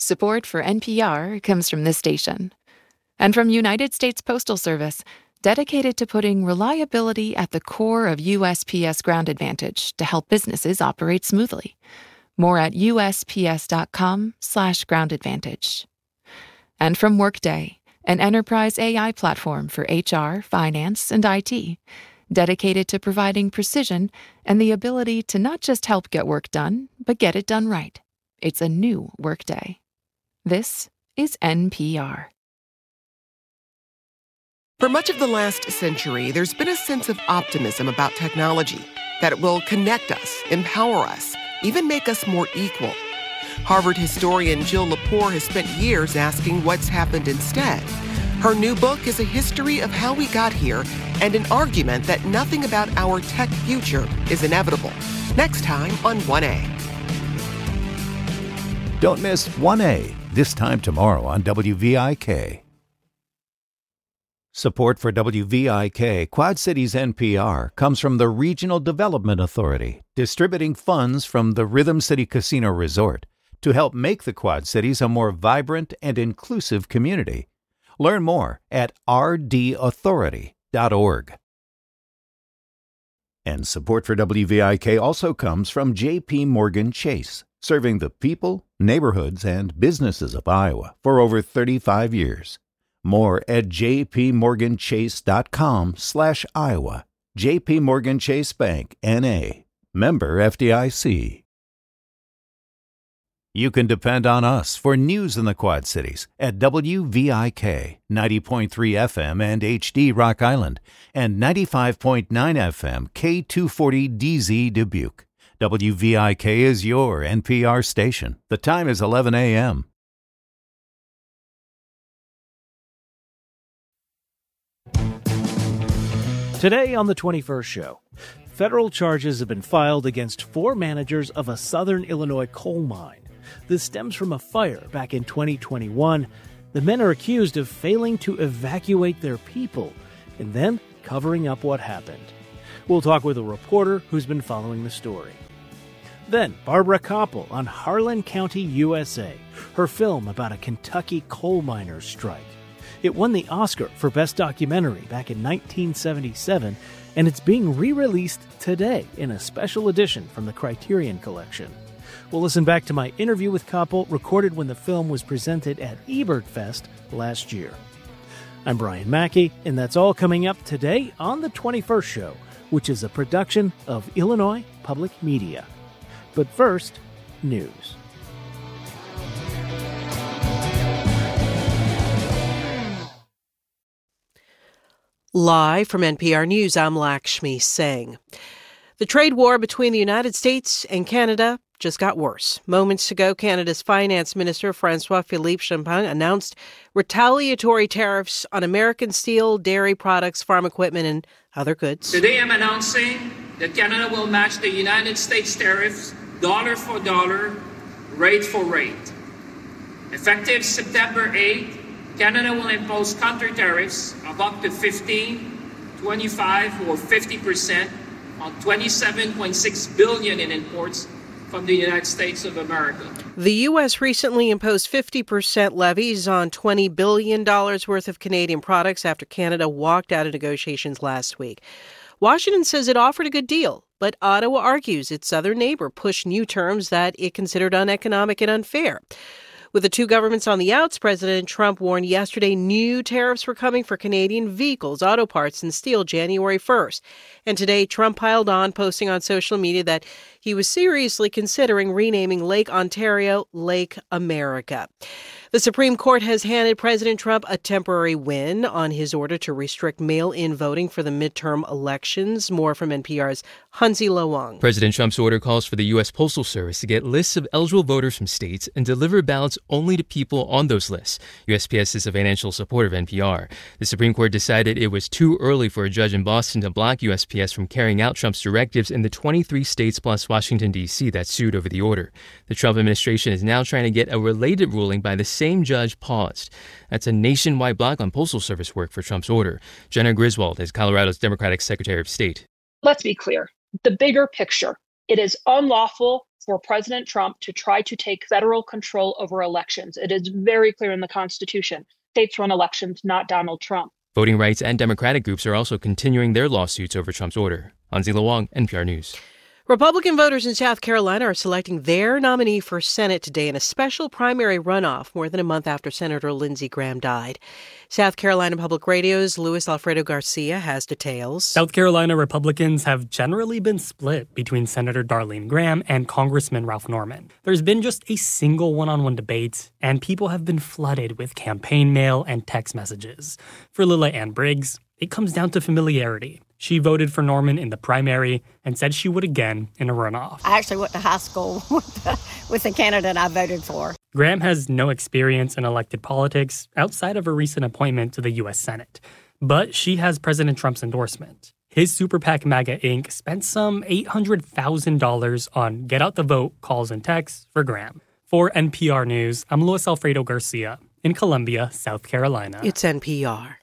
Support for NPR comes from this station. And from United States Postal Service, dedicated to putting reliability at the core of USPS Ground Advantage to help businesses operate smoothly. More at usps.com/Ground Advantage. And from Workday, an enterprise AI platform for HR, finance, and IT, dedicated to providing precision and the ability to not just help get work done, but get it done right. It's a new Workday. This is NPR. For much of the last century, there's been a sense of optimism about technology, that it will connect us, empower us, even make us more equal. Harvard historian Jill Lepore has spent years asking what's happened instead. Her new book is a history of how we got here and an argument that nothing about our tech future is inevitable. Next time on 1A. Don't miss 1A, this time tomorrow on WVIK. Support for WVIK, Quad Cities NPR, comes from the Regional Development Authority, distributing funds from the Rhythm City Casino Resort to help make the Quad Cities a more vibrant and inclusive community. Learn more at rdauthority.org. And support for WVIK also comes from J.P. Morgan Chase, serving the people, neighborhoods, and businesses of Iowa for over 35 years. More at jpmorganchase.com/Iowa. J.P. Morgan Chase Bank, N.A. Member FDIC. You can depend on us for news in the Quad Cities at WVIK 90.3 FM and HD Rock Island and 95.9 FM K240DZ Dubuque. WVIK is your NPR station. The time is 11 a.m. Today on the 21st show, federal charges have been filed against 4 managers of a southern Illinois coal mine. This stems from a fire back in 2021. The men are accused of failing to evacuate their people and then covering up what happened. We'll talk with a reporter who's been following the story. Then, Barbara Koppel on Harlan County, USA, her film about a Kentucky coal miners' strike. It won the Oscar for Best Documentary back in 1977, and it's being re-released today in a special edition from the Criterion Collection. We'll listen back to my interview with Koppel, recorded when the film was presented at Ebert Fest last year. I'm Brian Mackey, and that's all coming up today on The 21st Show, which is a production of Illinois Public Media. But first, news. Live from NPR News, I'm Lakshmi Singh. The trade war between the United States and Canada just got worse. Moments ago, Canada's Finance Minister François-Philippe Champagne announced retaliatory tariffs on American steel, dairy products, farm equipment, and other goods. Today I'm announcing that Canada will match the United States tariffs dollar for dollar, rate for rate. Effective September 8, Canada will impose counter tariffs of up to 15, 25, or 50% on $27.6 billion in imports from the United States of America. The U.S. recently imposed 50% levies on $20 billion worth of Canadian products after Canada walked out of negotiations last week. Washington says it offered a good deal, but Ottawa argues its southern neighbor pushed new terms that it considered uneconomic and unfair. With the two governments on the outs, President Trump warned yesterday new tariffs were coming for Canadian vehicles, auto parts, and steel January 1st. And today, Trump piled on, posting on social media that he was seriously considering renaming Lake Ontario Lake America. The Supreme Court has handed President Trump a temporary win on his order to restrict mail-in voting for the midterm elections. More from NPR's Hansi Lo Wang. President Trump's order calls for the U.S. Postal Service to get lists of eligible voters from states and deliver ballots only to people on those lists. USPS is a financial supporter of NPR. The Supreme Court decided it was too early for a judge in Boston to block USPS from carrying out Trump's directives in the 23 states plus Washington, D.C. that sued over the order. The Trump administration is now trying to get a related ruling by the same judge paused. That's a nationwide block on Postal Service work for Trump's order. Jenna Griswold is Colorado's Democratic Secretary of State. Let's be clear. The bigger picture. It is unlawful for President Trump to try to take federal control over elections. It is very clear in the Constitution. States run elections, not Donald Trump. Voting rights and Democratic groups are also continuing their lawsuits over Trump's order. Anzi Lawang, NPR News. Republican voters in South Carolina are selecting their nominee for Senate today in a special primary runoff more than a month after Senator Lindsey Graham died. South Carolina Public Radio's Luis Alfredo Garcia has details. South Carolina Republicans have generally been split between Senator Darlene Graham and Congressman Ralph Norman. There's been just a single one-on-one debate, and people have been flooded with campaign mail and text messages. For Lila Ann Briggs, it comes down to familiarity. She voted for Norman in the primary and said she would again in a runoff. I actually went to high school with the candidate I voted for. Graham has no experience in elected politics outside of a recent appointment to the U.S. Senate, but she has President Trump's endorsement. His Super PAC MAGA Inc. spent some $800,000 on get-out-the-vote calls and texts for Graham. For NPR News, I'm Luis Alfredo Garcia in Columbia, South Carolina. It's NPR.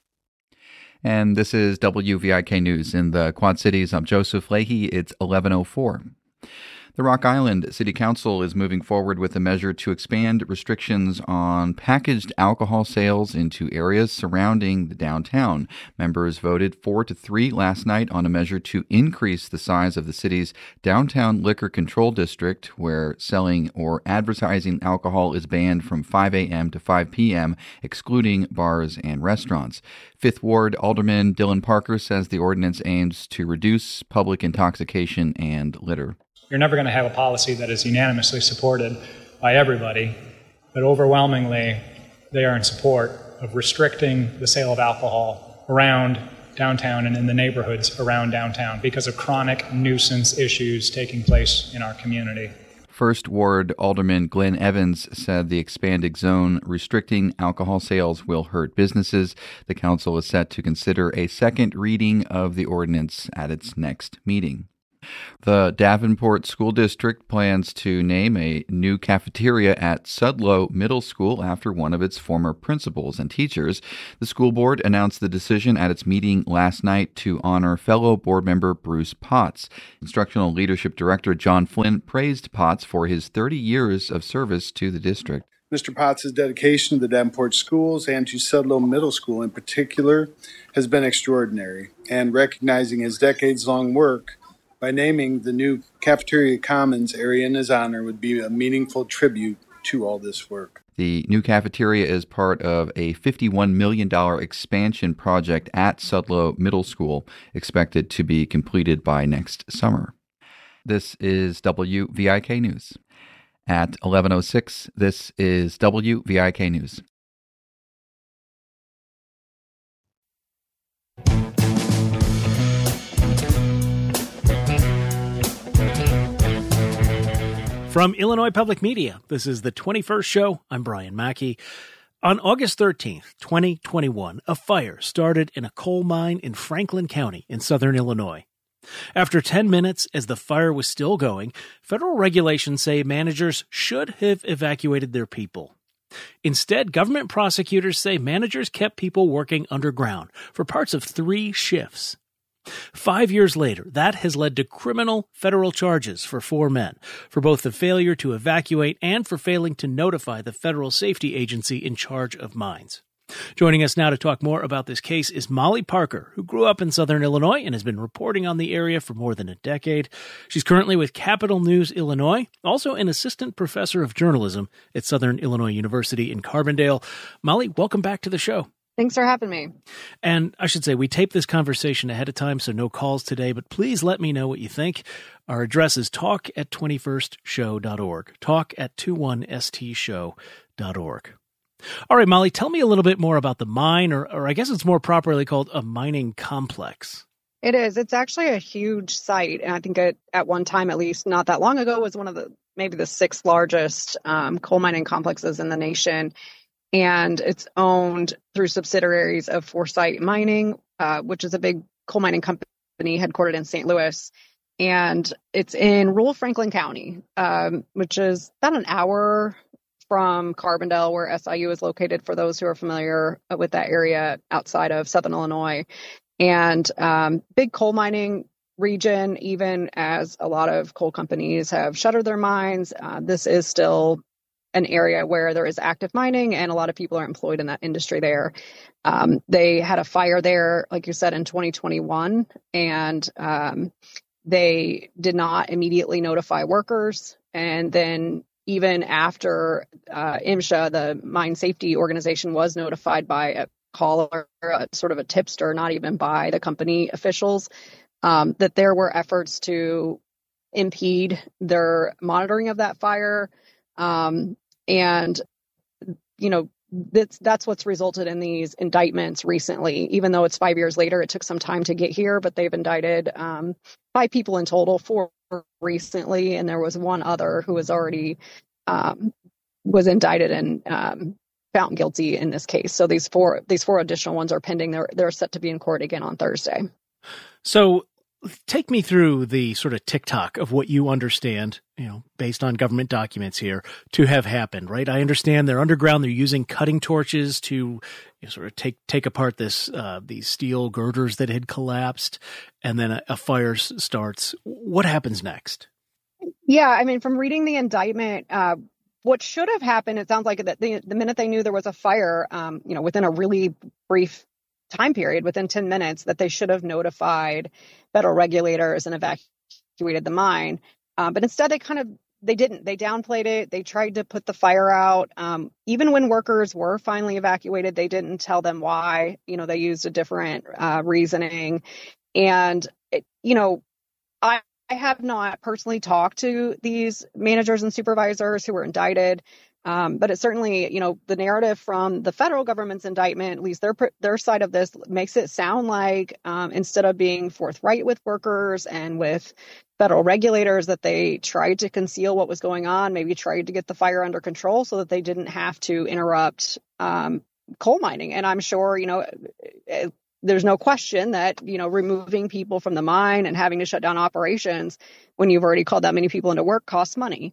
And this is WVIK News. In the Quad Cities, I'm Joseph Leahy. It's 11:04. The Rock Island City Council is moving forward with a measure to expand restrictions on packaged alcohol sales into areas surrounding the downtown. Members voted 4-3 last night on a measure to increase the size of the city's downtown liquor control district, where selling or advertising alcohol is banned from 5 a.m. to 5 p.m., excluding bars and restaurants. Fifth Ward Alderman Dylan Parker says the ordinance aims to reduce public intoxication and litter. You're never going to have a policy that is unanimously supported by everybody, but overwhelmingly they are in support of restricting the sale of alcohol around downtown and in the neighborhoods around downtown because of chronic nuisance issues taking place in our community. First Ward Alderman Glenn Evans said the expanded zone restricting alcohol sales will hurt businesses. The council is set to consider a second reading of the ordinance at its next meeting. The Davenport School District plans to name a new cafeteria at Sudlow Middle School after one of its former principals and teachers. The school board announced the decision at its meeting last night to honor fellow board member Bruce Potts. Instructional Leadership Director John Flynn praised Potts for his 30 years of service to the district. Mr. Potts' dedication to the Davenport schools and to Sudlow Middle School in particular has been extraordinary, and recognizing his decades-long work by naming the new Cafeteria Commons area in his honor would be a meaningful tribute to all this work. The new cafeteria is part of a $51 million expansion project at Sudlow Middle School, expected to be completed by next summer. This is WVIK News. At 11:06, this is WVIK News. From Illinois Public Media, this is the 21st Show. I'm Brian Mackey. On August 13th, 2021, a fire started in a coal mine in Franklin County in southern Illinois. After 10 minutes, as the fire was still going, federal regulations say managers should have evacuated their people. Instead, government prosecutors say managers kept people working underground for parts of 3 shifts. 5 years later, that has led to criminal federal charges for 4 men, for both the failure to evacuate and for failing to notify the federal safety agency in charge of mines. Joining us now to talk more about this case is Molly Parker, who grew up in southern Illinois and has been reporting on the area for more than a decade. She's currently with Capital News Illinois, also an assistant professor of journalism at Southern Illinois University in Carbondale. Molly, welcome back to the show. Thanks for having me. And I should say, we taped this conversation ahead of time, so no calls today, but please let me know what you think. Our address is talk@21stshow.org, talk@21stshow.org. All right, Molly, tell me a little bit more about the mine, or I guess it's more properly called a mining complex. It is. It's actually a huge site, and I think it, at one time, at least not that long ago, was one of maybe the 6th largest coal mining complexes in the nation. And it's owned through subsidiaries of Foresight Mining, which is a big coal mining company headquartered in St. Louis. And it's in rural Franklin County, which is about an hour from Carbondale, where SIU is located, for those who are familiar with that area outside of southern Illinois. And big coal mining region, even as a lot of coal companies have shuttered their mines, this is still an area where there is active mining and a lot of people are employed in that industry there. They had a fire there, like you said, in 2021, and they did not immediately notify workers. And then even after MSHA, the mine safety organization, was notified by a caller, sort of a tipster, not even by the company officials, that there were efforts to impede their monitoring of that fire. And, you know, that's what's resulted in these indictments recently. Even though it's 5 years later, it took some time to get here, but they've indicted 5 people in total, 4 recently, and there was one other who was already was indicted and found guilty in this case. So these four additional ones are pending. They're set to be in court again on Thursday. So take me through the sort of tick-tock of what you understand, based on government documents here, to have happened, right? I understand they're underground. They're using cutting torches to sort of take apart these steel girders that had collapsed, and then a fire starts. What happens next? Yeah, I mean, from reading the indictment, what should have happened, it sounds like that the minute they knew there was a fire, within a really brief time period, within 10 minutes, that they should have notified federal regulators and evacuated the mine. But instead, they didn't. They downplayed it. They tried to put the fire out. Even when workers were finally evacuated, they didn't tell them why. They used a different reasoning. And, I have not personally talked to these managers and supervisors who were indicted. But it certainly, the narrative from the federal government's indictment, at least their side of this, makes it sound like instead of being forthright with workers and with federal regulators, that they tried to conceal what was going on, maybe tried to get the fire under control so that they didn't have to interrupt coal mining. And I'm sure, there's no question that, removing people from the mine and having to shut down operations when you've already called that many people into work costs money.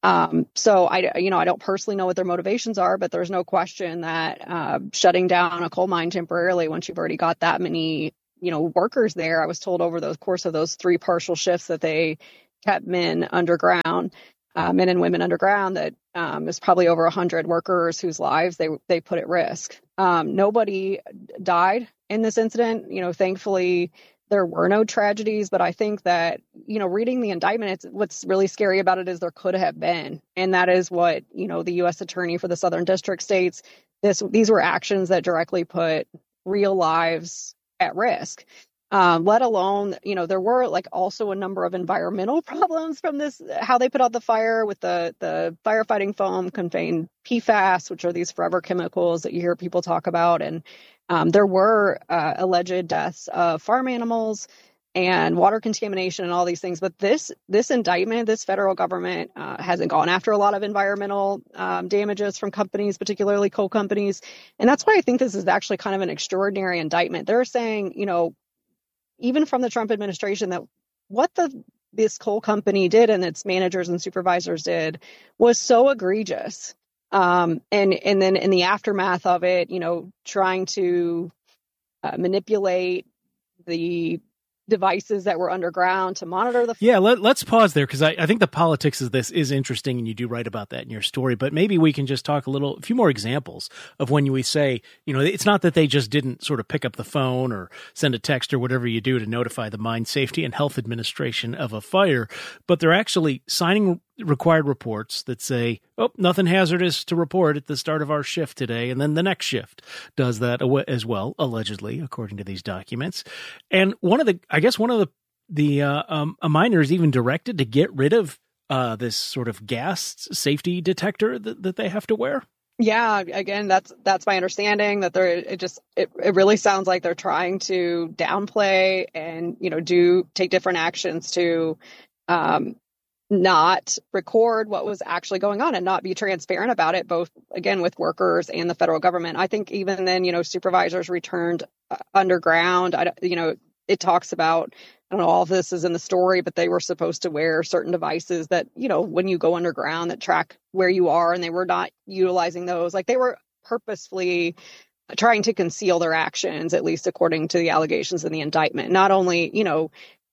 So I don't personally know what their motivations are, but there's no question that shutting down a coal mine temporarily once you've already got that many, workers there. I was told over the course of those 3 partial shifts that they kept men underground, men and women underground, that there's probably over 100 workers whose lives they put at risk. Nobody died in this incident. Thankfully, there were no tragedies, but I think that, reading the indictment, what's really scary about it is there could have been. And that is what, the U.S. attorney for the Southern District states. These were actions that directly put real lives at risk. Let alone, there were also a number of environmental problems from this, how they put out the fire with the firefighting foam contained PFAS, which are these forever chemicals that you hear people talk about. And there were alleged deaths of farm animals and water contamination and all these things. But this indictment, this federal government hasn't gone after a lot of environmental damages from companies, particularly coal companies. And that's why I think this is actually kind of an extraordinary indictment. They're saying, even from the Trump administration, that what this coal company did and its managers and supervisors did was so egregious. And then in the aftermath of it, trying to manipulate the devices that were underground to monitor the. Yeah, let's pause there, because I think the politics of this is interesting, and you do write about that in your story. But maybe we can just talk a few more examples of when we say, it's not that they just didn't sort of pick up the phone or send a text or whatever you do to notify the Mine Safety and Health Administration of a fire, but they're actually signing required reports that say, oh, nothing hazardous to report at the start of our shift today. And then the next shift does that as well, allegedly, according to these documents. And one of the miners even directed to get rid of this sort of gas safety detector that they have to wear. Yeah, again, that's my understanding, that it really sounds like they're trying to downplay and, take different actions to, not record what was actually going on and not be transparent about it, both, again, with workers and the federal government. I think even then, supervisors returned underground. It talks about, I don't know, all of this is in the story, but they were supposed to wear certain devices that, when you go underground, that track where you are, and they were not utilizing those. They were purposefully trying to conceal their actions, at least according to the allegations in the indictment. Not only,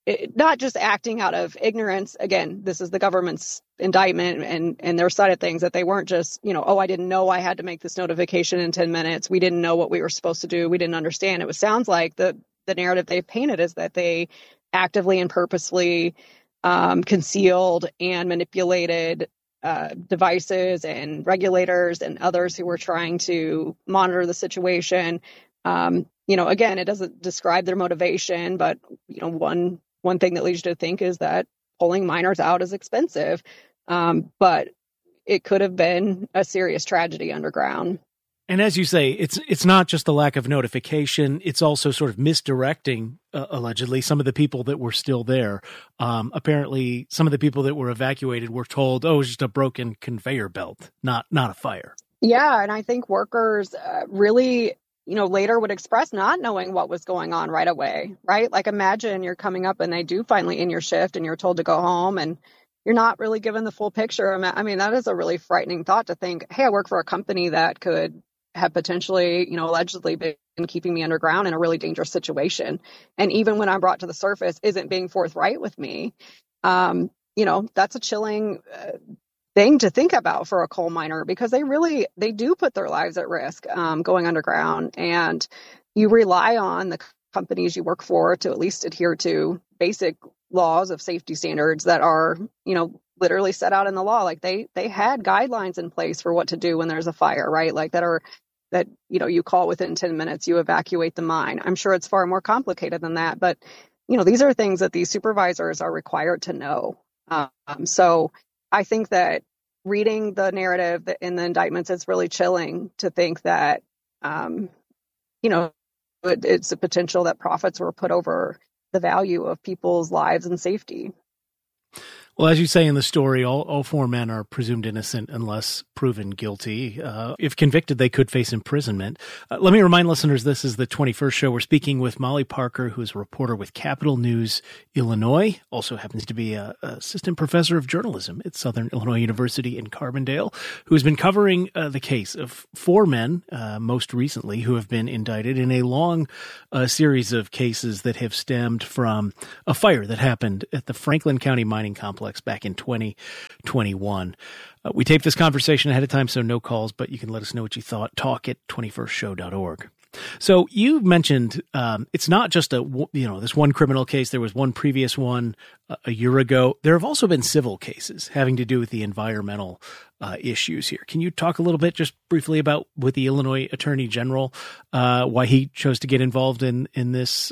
not just acting out of ignorance. Again, this is the government's indictment and their side of things, that they weren't just, I didn't know I had to make this notification in 10 minutes. We didn't know what we were supposed to do. We didn't understand. It sounds like the narrative they've painted is that they actively and purposely concealed and manipulated devices and regulators and others who were trying to monitor the situation. Again, it doesn't describe their motivation, but one thing that leads you to think is that pulling minors out is expensive. But it could have been a serious tragedy underground. And as you say, it's not just the lack of notification. It's also sort of misdirecting, allegedly, some of the people that were still there. Apparently, some of the people that were evacuated were told, it was just a broken conveyor belt, not a fire. Yeah, and I think workers really, later would express not knowing what was going on right away, right? Like imagine you're coming up and they do finally end your shift and you're told to go home and you're not really given the full picture. I mean, that is a really frightening thought to think, hey, I work for a company that could have potentially, allegedly been keeping me underground in a really dangerous situation. And even when I'm brought to the surface, isn't being forthright with me. That's a chilling thing to think about for a coal miner, because they do put their lives at risk going underground. And you rely on the companies you work for to at least adhere to basic laws of safety standards that are, literally set out in the law. Like they had guidelines in place for what to do when there's a fire, right? Like that you call within 10 minutes, you evacuate the mine. I'm sure it's far more complicated than that, but these are things that these supervisors are required to know. So I think that reading the narrative in the indictments, it's really chilling to think that, it's a potential that profits were put over the value of people's lives and safety. Well, as you say in the story, all four men are presumed innocent unless proven guilty. If convicted, they could face imprisonment. Let me remind listeners, this is the 21st show. We're speaking with Molly Parker, who is a reporter with Capital News, Illinois, also happens to be an assistant professor of journalism at Southern Illinois University in Carbondale, who has been covering the case of four men, most recently, who have been indicted in a long series of cases that have stemmed from a fire that happened at the Franklin County Mining Complex back in 2021. We taped this conversation ahead of time, so no calls, but you can let us know what you thought. Talk at 21stshow.org. So you mentioned it's not just this one criminal case. There was one previous one a year ago. There have also been civil cases having to do with the environmental issues here. Can you talk a little bit just briefly about with the Illinois Attorney General, why he chose to get involved in this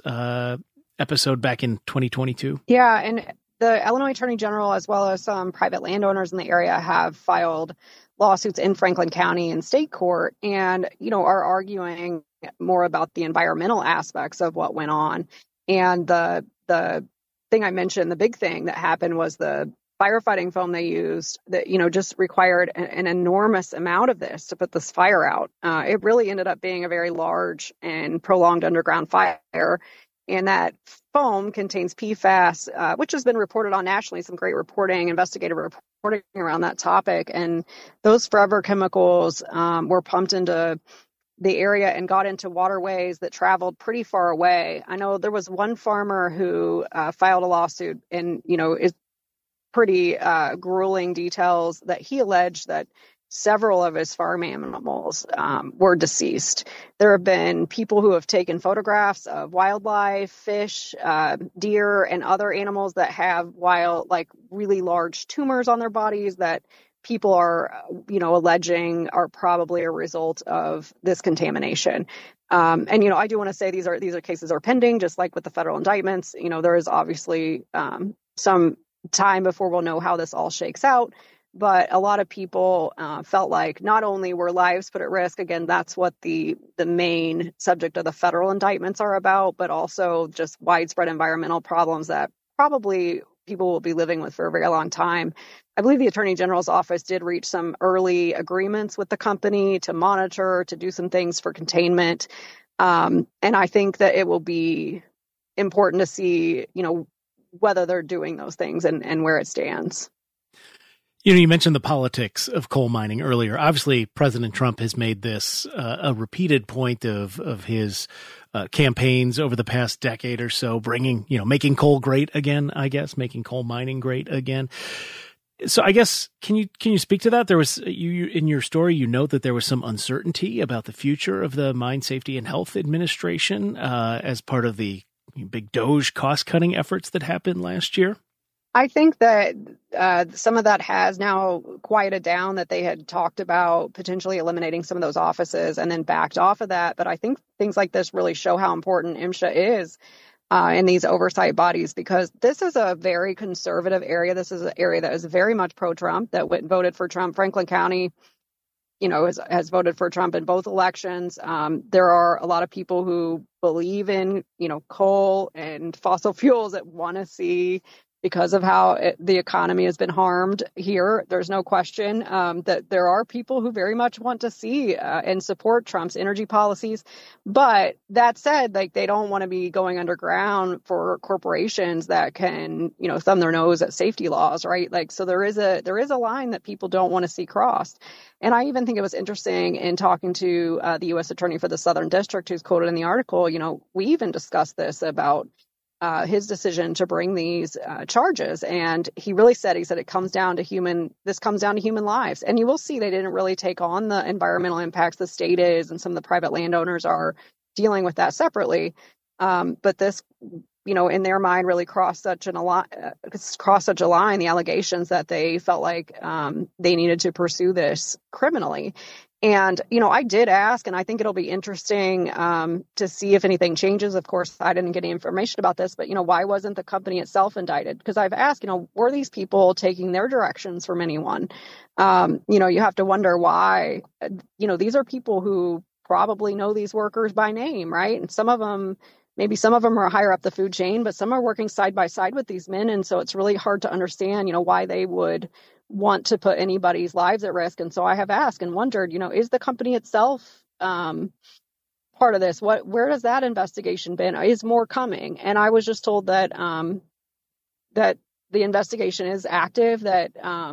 episode back in 2022? Yeah, and the Illinois Attorney General, as well as some private landowners in the area, have filed lawsuits in Franklin County and state court and, are arguing more about the environmental aspects of what went on. And the thing I mentioned, the big thing that happened was the firefighting foam they used that, just required an enormous amount of this to put this fire out. It really ended up being a very large and prolonged underground fire. And that foam contains PFAS, which has been reported on nationally, some great reporting, investigative reporting around that topic. And those forever chemicals were pumped into the area and got into waterways that traveled pretty far away. I know there was one farmer who filed a lawsuit and, is pretty grueling details that he alleged that several of his farm animals were deceased. There have been people who have taken photographs of wildlife, fish, deer, and other animals that have really large tumors on their bodies that people are, alleging are probably a result of this contamination. And I do want to say these are cases are pending, just like with the federal indictments. There is obviously some time before we'll know how this all shakes out. But a lot of people felt like not only were lives put at risk, again, that's what the main subject of the federal indictments are about, but also just widespread environmental problems that probably people will be living with for a very long time. I believe the Attorney General's office did reach some early agreements with the company to monitor, to do some things for containment. And I think that it will be important to see, whether they're doing those things and where it stands. You mentioned the politics of coal mining earlier. Obviously, President Trump has made this a repeated point of his campaigns over the past decade or so, making coal great again, I guess, making coal mining great again. So I guess, can you speak to that? There was, you in your story, you note that there was some uncertainty about the future of the Mine Safety and Health Administration as part of the big DOGE cost-cutting efforts that happened last year. I think that some of that has now quieted down, that they had talked about potentially eliminating some of those offices and then backed off of that. But I think things like this really show how important MSHA is in these oversight bodies, because this is a very conservative area. This is an area that is very much pro-Trump, that voted for Trump. Franklin County, has voted for Trump in both elections. There are a lot of people who believe in, coal and fossil fuels that want to see, because of how the economy has been harmed here, there's no question that there are people who very much want to see and support Trump's energy policies. But that said, they don't want to be going underground for corporations that can, thumb their nose at safety laws, right? So there is a line that people don't want to see crossed. And I even think it was interesting in talking to the U.S. Attorney for the Southern District, who's quoted in the article. We even discussed this about his decision to bring these charges. And he really said, it comes down to human lives. And you will see they didn't really take on the environmental impacts the state is, and some of the private landowners are dealing with that separately. But this, in their mind, really crossed such a line, the allegations that they felt like they needed to pursue this criminally. And, I did ask, and I think it'll be interesting to see if anything changes. Of course, I didn't get any information about this, but, why wasn't the company itself indicted? Because I've asked, were these people taking their directions from anyone? You have to wonder why. These are people who probably know these workers by name, right? And maybe some of them are higher up the food chain, but some are working side by side with these men. And so it's really hard to understand, why they would want to put anybody's lives at risk. And so I have asked and wondered, is the company itself part of this? Where does that investigation been? Is more coming? And I was just told that that the investigation is active, that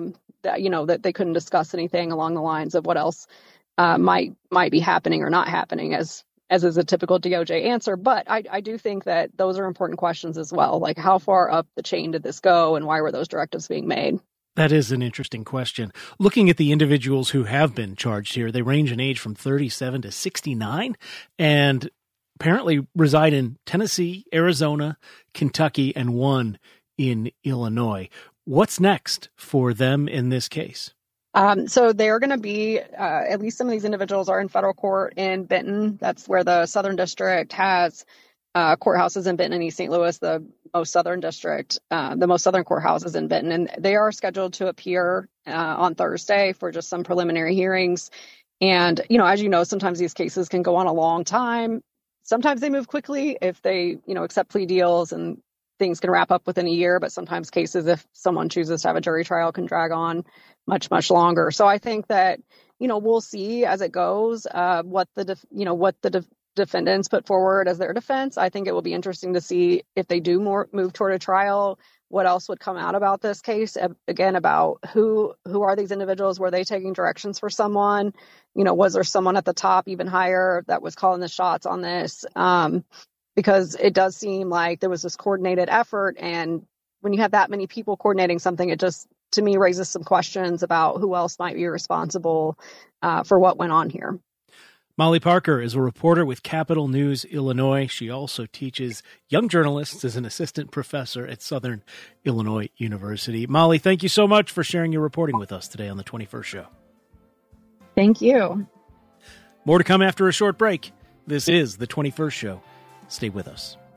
they couldn't discuss anything along the lines of what else might be happening or not happening, as is a typical DOJ answer. But I do think that those are important questions as well. Like, how far up the chain did this go, and why were those directives being made? That is an interesting question. Looking at the individuals who have been charged here, they range in age from 37 to 69 and apparently reside in Tennessee, Arizona, Kentucky, and one in Illinois. What's next for them in this case? So they're going to be, at least some of these individuals are in federal court in Benton. That's where the Southern District has courthouses in Benton and East St. Louis, the most southern courthouses in Benton. And they are scheduled to appear on Thursday for just some preliminary hearings. And, as you know, sometimes these cases can go on a long time. Sometimes they move quickly if they, accept plea deals, and things can wrap up within a year. But sometimes cases, if someone chooses to have a jury trial, can drag on much, much longer. So I think that, we'll see as it goes what the defendants put forward as their defense. I think it will be interesting to see if they do move toward a trial, what else would come out about this case. Again, about who are these individuals? Were they taking directions for someone? Was there someone at the top, even higher, that was calling the shots on this? Because it does seem like there was this coordinated effort. And when you have that many people coordinating something, it just, to me, raises some questions about who else might be responsible for what went on here. Molly Parker is a reporter with Capital News Illinois. She also teaches young journalists as an assistant professor at Southern Illinois University. Molly, thank you so much for sharing your reporting with us today on the 21st Show. Thank you. More to come after a short break. This is the 21st Show. Stay with us.